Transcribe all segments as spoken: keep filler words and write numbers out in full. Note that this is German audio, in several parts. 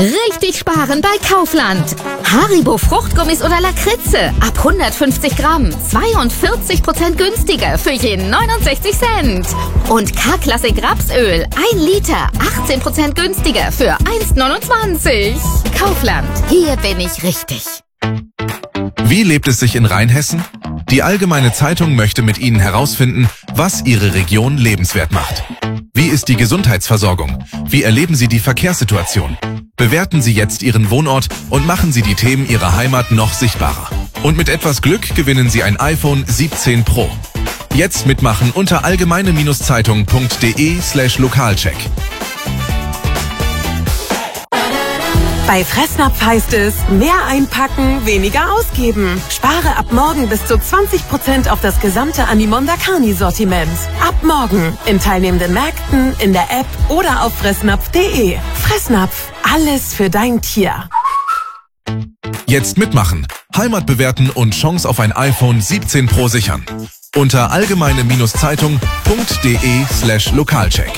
Richtig sparen bei Kaufland. Haribo Fruchtgummis oder Lakritze ab hundertfünfzig Gramm. zweiundvierzig Prozent günstiger für jeden neunundsechzig Cent. Und K-Klassik Rapsöl ein Liter. achtzehn Prozent günstiger für eins neunundzwanzig. Kaufland. Hier bin ich richtig. Wie lebt es sich in Rheinhessen? Die Allgemeine Zeitung möchte mit Ihnen herausfinden, was Ihre Region lebenswert macht. Wie ist die Gesundheitsversorgung? Wie erleben Sie die Verkehrssituation? Bewerten Sie jetzt Ihren Wohnort und machen Sie die Themen Ihrer Heimat noch sichtbarer. Und mit etwas Glück gewinnen Sie ein iPhone siebzehn Pro. Jetzt mitmachen unter allgemeine-zeitung.de slash Lokalcheck. Bei Fressnapf heißt es, mehr einpacken, weniger ausgeben. Spare ab morgen bis zu zwanzig Prozent auf das gesamte Animonda Carni-Sortiment. Ab morgen in teilnehmenden Märkten, in der App oder auf fressnapf punkt de. Fressnapf, alles für dein Tier. Jetzt mitmachen, Heimat bewerten und Chance auf ein iPhone siebzehn Pro sichern. Unter allgemeine-zeitung.de slash Lokalcheck.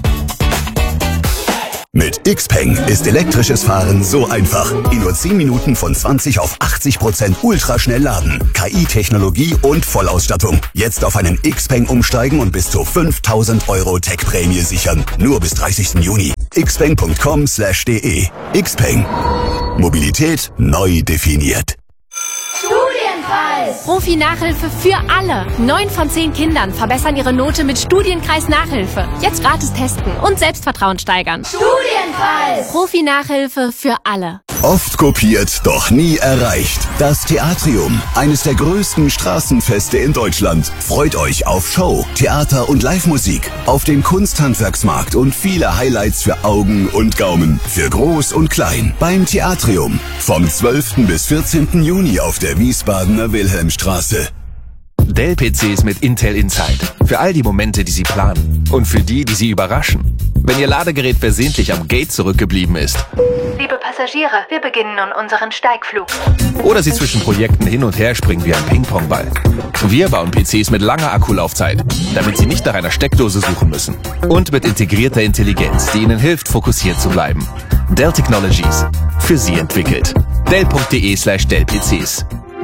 Mit Xpeng ist elektrisches Fahren so einfach. In nur zehn Minuten von zwanzig auf achtzig Prozent ultraschnell laden. K I-Technologie und Vollausstattung. Jetzt auf einen Xpeng umsteigen und bis zu fünftausend Euro Tech-Prämie sichern. Nur bis dreißigsten Juni. xpeng punkt com slash de. Xpeng. Mobilität neu definiert. Profi-Nachhilfe für alle. Neun von zehn Kindern verbessern ihre Note mit Studienkreis Nachhilfe. Jetzt gratis testen und Selbstvertrauen steigern. Studienkreis. Profi-Nachhilfe für alle. Oft kopiert, doch nie erreicht. Das Theatrium, eines der größten Straßenfeste in Deutschland, freut euch auf Show, Theater und Live-Musik, auf den Kunsthandwerksmarkt und viele Highlights für Augen und Gaumen, für Groß und Klein. Beim Theatrium vom zwölften bis vierzehnten Juni auf der Wiesbadener Wilhelmstraße. Dell-P Cs mit Intel Inside. Für all die Momente, die Sie planen. Und für die, die Sie überraschen. Wenn Ihr Ladegerät versehentlich am Gate zurückgeblieben ist. Liebe Passagiere, wir beginnen nun unseren Steigflug. Oder Sie zwischen Projekten hin und her springen wie ein Ping-Pong-Ball. Wir bauen P Cs mit langer Akkulaufzeit, damit Sie nicht nach einer Steckdose suchen müssen. Und mit integrierter Intelligenz, die Ihnen hilft, fokussiert zu bleiben. Dell Technologies. Für Sie entwickelt. Dell.de slash Dell-PCs.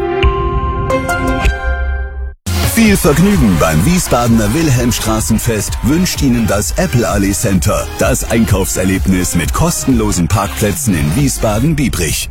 Viel Vergnügen beim Wiesbadener Wilhelmstraßenfest wünscht Ihnen das Apple Allee Center. Das Einkaufserlebnis mit kostenlosen Parkplätzen in Wiesbaden-Biebrich.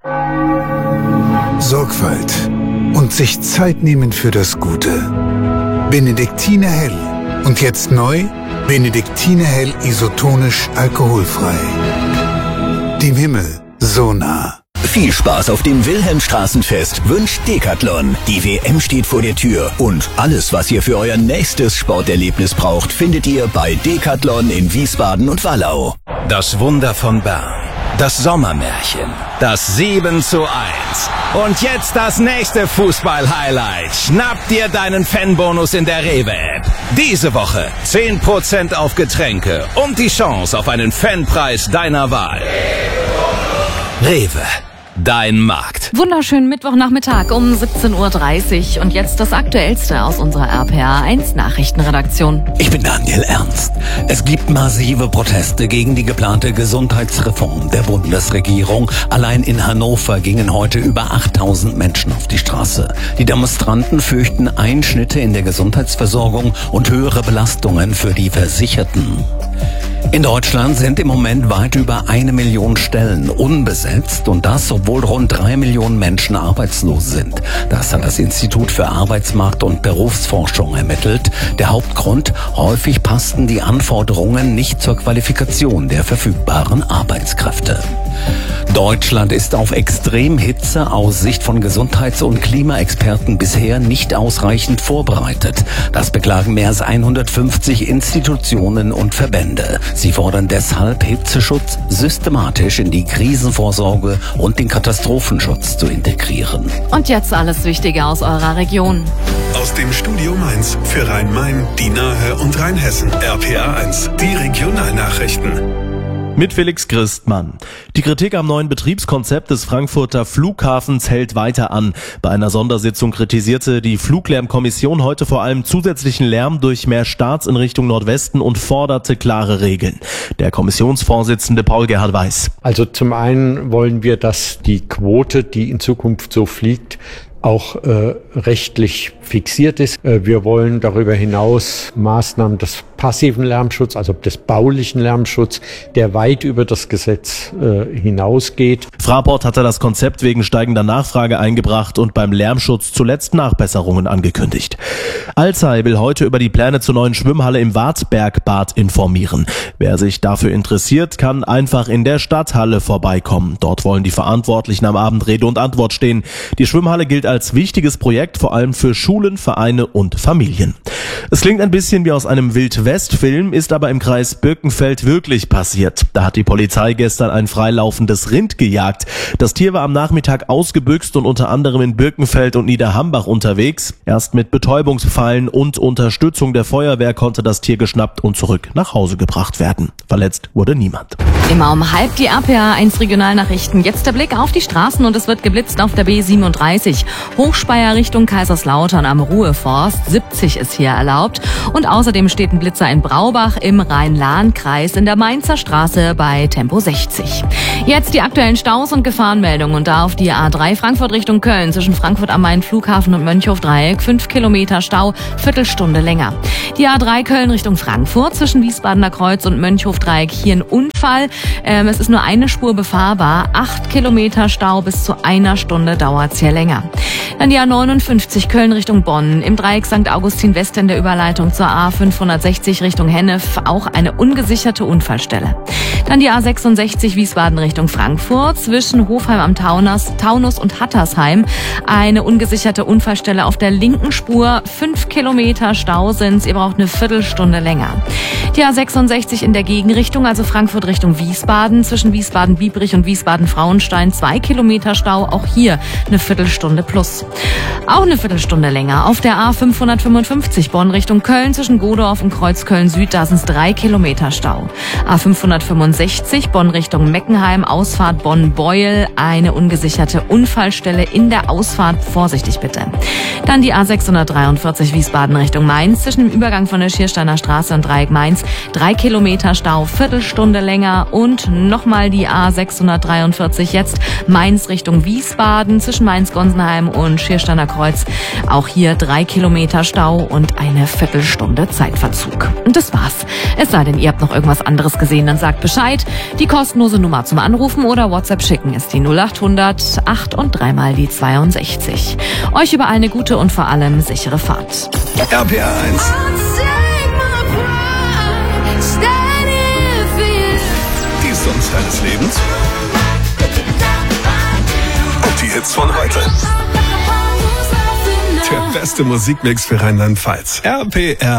Sorgfalt und sich Zeit nehmen für das Gute. Benediktiner Hell. Und jetzt neu, Benediktiner Hell isotonisch alkoholfrei. Dem Himmel so nah. Viel Spaß auf dem Wilhelmstraßenfest wünscht Decathlon. Die W M steht vor der Tür und alles, was ihr für euer nächstes Sporterlebnis braucht, findet ihr bei Decathlon in Wiesbaden und Wallau. Das Wunder von Bern. Das Sommermärchen. Das sieben zu eins. Und jetzt das nächste Fußball-Highlight. Schnapp dir deinen Fanbonus in der Rewe-App. Diese Woche zehn Prozent auf Getränke und die Chance auf einen Fanpreis deiner Wahl. Rewe. Dein Markt. Wunderschönen Mittwochnachmittag um siebzehn Uhr dreißig und jetzt das Aktuellste aus unserer R P A eins Nachrichtenredaktion. Ich bin Daniel Ernst. Es gibt massive Proteste gegen die geplante Gesundheitsreform der Bundesregierung. Allein in Hannover gingen heute über achttausend Menschen auf die Straße. Die Demonstranten fürchten Einschnitte in der Gesundheitsversorgung und höhere Belastungen für die Versicherten. In Deutschland sind im Moment weit über eine Million Stellen unbesetzt und das, obwohl rund drei Millionen Menschen arbeitslos sind. Das hat das Institut für Arbeitsmarkt- und Berufsforschung ermittelt. Der Hauptgrund: häufig passten die Anforderungen nicht zur Qualifikation der verfügbaren Arbeitskräfte. Deutschland ist auf Extremhitze aus Sicht von Gesundheits- und Klimaexperten bisher nicht ausreichend vorbereitet. Das beklagen mehr als hundertfünfzig Institutionen und Verbände. Sie fordern deshalb, Hitzeschutz systematisch in die Krisenvorsorge und den Katastrophenschutz zu integrieren. Und jetzt alles Wichtige aus eurer Region. Aus dem Studio Mainz für Rhein-Main, die Nahe und Rheinhessen. R P A eins, die Regionalnachrichten. Mit Felix Christmann. Die Kritik am neuen Betriebskonzept des Frankfurter Flughafens hält weiter an. Bei einer Sondersitzung kritisierte die Fluglärmkommission heute vor allem zusätzlichen Lärm durch mehr Starts in Richtung Nordwesten und forderte klare Regeln. Der Kommissionsvorsitzende Paul-Gerhard Weiß. Also zum einen wollen wir, dass die Quote, die in Zukunft so fliegt, auch äh, rechtlich fixiert ist. Äh, wir wollen darüber hinaus Maßnahmen des passiven Lärmschutzes, also des baulichen Lärmschutzes, der weit über das Gesetz äh, hinausgeht. Fraport hatte das Konzept wegen steigender Nachfrage eingebracht und beim Lärmschutz zuletzt Nachbesserungen angekündigt. Alzey will heute über die Pläne zur neuen Schwimmhalle im Wartbergbad informieren. Wer sich dafür interessiert, kann einfach in der Stadthalle vorbeikommen. Dort wollen die Verantwortlichen am Abend Rede und Antwort stehen. Die Schwimmhalle gilt als wichtiges Projekt, vor allem für Schulen, Vereine und Familien. Es klingt ein bisschen wie aus einem Wild-West-Film, ist aber im Kreis Birkenfeld wirklich passiert. Da hat die Polizei gestern ein freilaufendes Rind gejagt. Das Tier war am Nachmittag ausgebüxt und unter anderem in Birkenfeld und Niederhambach unterwegs. Erst mit Betäubungspfeilen und Unterstützung der Feuerwehr konnte das Tier geschnappt und zurück nach Hause gebracht werden. Verletzt wurde niemand. Immer um halb die R P A eins Regionalnachrichten. Jetzt der Blick auf die Straßen und es wird geblitzt auf der B siebenunddreißig. Hochspeyer Richtung Kaiserslautern am Ruheforst. siebzig ist hier erlaubt. Und außerdem steht ein Blitzer in Braubach im Rhein-Lahn-Kreis in der Mainzer Straße bei Tempo sechzig. Jetzt die aktuellen Staus und Gefahrenmeldungen und da auf die A drei Frankfurt Richtung Köln zwischen Frankfurt am Main Flughafen und Mönchhof-Dreieck. Fünf Kilometer Stau, Viertelstunde länger. Die A drei Köln Richtung Frankfurt zwischen Wiesbadener Kreuz und Mönchhof-Dreieck. Hier ein Unfall. Ähm, es ist nur eine Spur befahrbar. Acht Kilometer Stau, bis zu einer Stunde dauert's hier länger. Dann die A neunundfünfzig Köln Richtung Bonn. Im Dreieck Sankt Augustin West in der Überleitung zur A fünfhundertsechzig Richtung Hennef. Auch eine ungesicherte Unfallstelle. Dann die A sechsundsechzig Wiesbaden Richtung Frankfurt. Zwischen Hofheim am Taunus, Taunus und Hattersheim. Eine ungesicherte Unfallstelle auf der linken Spur. Fünf Kilometer Stau sind's. Ihr braucht eine Viertelstunde länger. Die A sechsundsechzig in der Gegenrichtung, also Frankfurt Richtung Wiesbaden. Zwischen Wiesbaden-Biebrich und Wiesbaden-Frauenstein. Zwei Kilometer Stau. Auch hier eine Viertelstunde plus. Auch eine Viertelstunde länger. Auf der A fünfhundertfünfundfünfzig Bonn Richtung Köln zwischen Godorf und Kreuzköln Süd, da sind es drei Kilometer Stau. A fünfhundertfünfundsechzig Bonn Richtung Meckenheim, Ausfahrt Bonn-Beuel, eine ungesicherte Unfallstelle in der Ausfahrt, vorsichtig bitte. Dann die A sechshundertdreiundvierzig Wiesbaden Richtung Mainz zwischen dem Übergang von der Schiersteiner Straße und Dreieck Mainz, drei Kilometer Stau, Viertelstunde länger und nochmal die A sechshundertdreiundvierzig jetzt Mainz Richtung Wiesbaden zwischen Mainz-Gonsenheim und Schiersteiner Kreuz, auch hier drei Kilometer Stau und eine Viertelstunde Zeitverzug. Und das war's. Es sei denn, ihr habt noch irgendwas anderes gesehen, dann sagt Bescheid. Die kostenlose Nummer zum Anrufen oder WhatsApp schicken ist die null achthundert acht und dreimal die zweiundsechzig. Euch überall eine gute und vor allem sichere Fahrt. R P R eins. Die Songs deines Lebens. Und die Hits von heute. Der beste Musikmix für Rheinland-Pfalz. R P R